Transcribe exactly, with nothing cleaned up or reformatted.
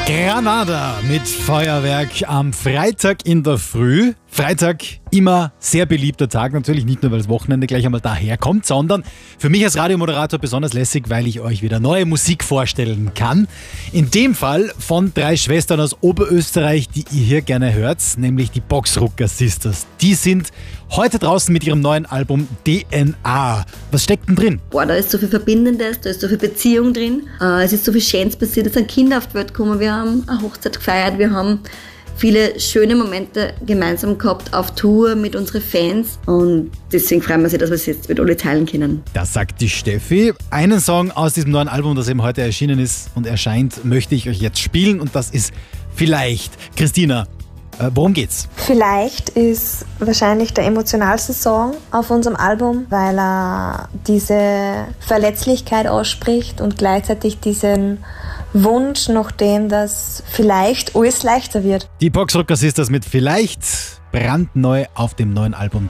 Granada mit Feuerwerk am Freitag in der Früh. Freitag immer sehr beliebter Tag, natürlich nicht nur, weil das Wochenende gleich einmal daherkommt, sondern für mich als Radiomoderator besonders lässig, weil ich euch wieder neue Musik vorstellen kann. In dem Fall von drei Schwestern aus Oberösterreich, die ihr hier gerne hört, nämlich die Boxrucker Sisters. Die sind heute draußen mit ihrem neuen Album D N A. Was steckt denn drin? Boah, da ist so viel Verbindendes, da ist so viel Beziehung drin. Äh, es ist so viel Schönes passiert, es sind Kinder auf die Welt gekommen, wir haben eine Hochzeit gefeiert, wir haben viele schöne Momente gemeinsam gehabt auf Tour mit unseren Fans und deswegen freuen wir uns, dass wir es jetzt mit alle teilen können. Das sagt die Steffi. Einen Song aus diesem neuen Album, das eben heute erschienen ist und erscheint, möchte ich euch jetzt spielen und das ist Vielleicht. Christina, äh, worum geht's? Vielleicht ist wahrscheinlich der emotionalste Song auf unserem Album, weil er diese Verletzlichkeit ausspricht und gleichzeitig diesen Wunsch nach dem, dass vielleicht alles leichter wird. Die Boxrucker Sisters mit Vielleicht brandneu auf dem neuen Album